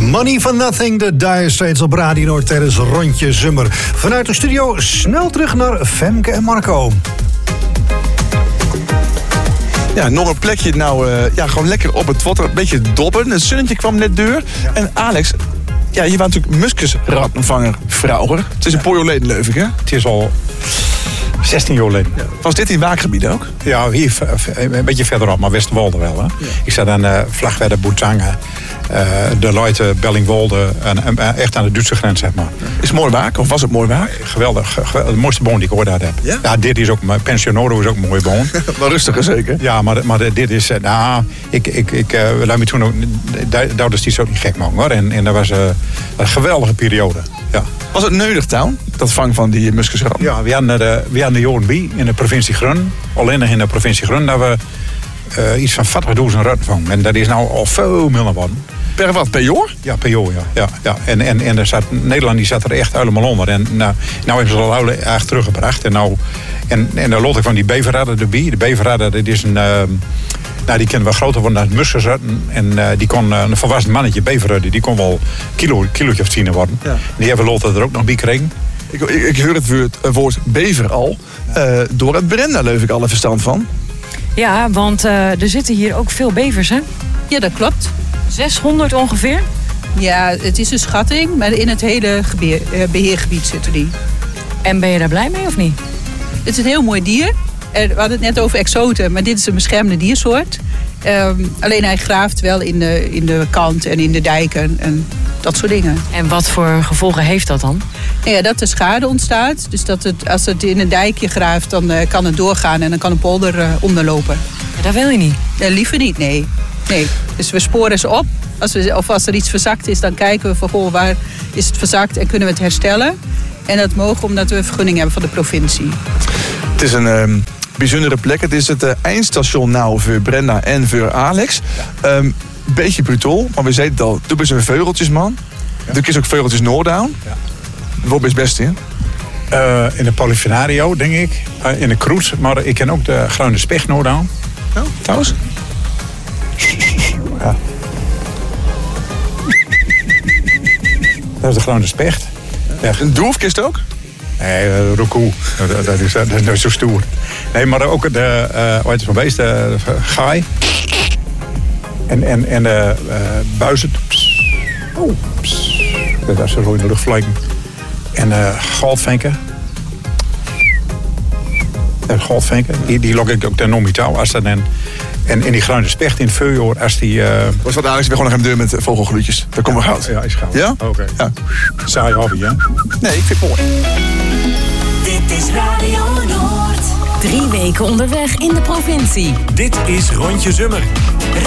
Money for Nothing, de Dire Straits op Radio Noord tijdens Rondje Zummer. Vanuit de studio snel terug naar Femke en Marco. Ja, nog een plekje gewoon lekker op het water. Een beetje dobben. Het zonnetje kwam net deur. En Alex, je was natuurlijk muskusratvanger vroeger. Het is een paar jaar geleden, leuk, hè? Het is al 16 jaar geleden. Ja. Was dit in Waakgebied ook? Ja, hier een beetje verderop, maar Westerwolde wel. Hè? Ja. Ik zat aan Vlagwerder, Boetangen, de Leute, Bellingwolde, echt aan de Duitse grens, zeg maar. Is het mooi Waak, of was het mooi Waak? Geweldig. De mooiste boom die ik ooit had heb. Ja? Ja, dit is ook, Pensionoro is ook een mooie boom. Wel rustiger zeker? Ja, maar dit is, laat me toen ook, dat is die zo niet gek man, hoor. En dat was een geweldige periode. Ja. Was het nodig, Town, dat vang van die muskusrat? Ja, we hadden de jaren bij in de provincie Groningen. Alleen nog in de provincie Groningen dat we iets van 40.000 ratten vangen. En dat is nou al veel minder geworden. Per wat? Per jaar? Ja, per jaar, ja. En Nederland die zat er echt helemaal onder. En nou hebben ze al eigenlijk teruggebracht. En dan lot ik van die beverradder erbij. De beverradder, dat is die kunnen wel groter worden dan muskusratten. En die kon een volwassen mannetje beverradder, die kon wel kilootje of 10 worden. Ja. Die hebben Lotte er ook nog bij gekregen. Ik hoor het woord bever al. Door het Brenda leef ik alle verstand van. Ja, want er zitten hier ook veel bevers, hè? Ja, dat klopt. 600 ongeveer? Ja, het is een schatting, maar in het hele beheergebied zitten die. En ben je daar blij mee of niet? Het is een heel mooi dier. We hadden het net over exoten, maar dit is een beschermde diersoort. Alleen hij graaft wel in de kant en in de dijken en dat soort dingen. En wat voor gevolgen heeft dat dan? Ja, dat er schade ontstaat. Dus als het in een dijkje graaft, dan kan het doorgaan en dan kan een polder onderlopen. Ja, dat wil je niet? Liever niet, nee. Dus we sporen ze op. Als er iets verzakt is, dan kijken we van waar is het verzakt en kunnen we het herstellen. En dat mogen omdat we een vergunning hebben van de provincie. Het is een bijzondere plek. Het is het eindstation nou voor Brenda en voor Alex. Beetje brutaal, maar we zeiden het al. Toen ben je een veugeltjes, man. Ja. Toen is ook veugeltjes Noordown. Ja. Wat is het beste in? In de Polifenario, denk ik. In de Kroes. Maar ik ken ook de Groene Specht Noordown. Ja, trouwens. Ja. Dat is de Groene Specht. Ja. Een doefkist ook? Nee, Rokoe. Dat is nooit zo stoer. Nee, maar ook de, hoe heet het van beest? De gaai. En de buizen. Oh, dat is zo in de lucht vliegen. En goudvinken. Die lok ik ook ten nomitaal. Als dat en die Groene Specht in het vuurjaar, als die... Was dat Alex weer gewoon nog een deur met vogelgloedjes? Daar komt wel goud. Ja, is goud. Ja? Oké. Ja. Saai hobby, hè? Nee, ik vind het mooi. Dit is Radio Noord. 3 weken onderweg in de provincie. Dit is Rondje Zummer.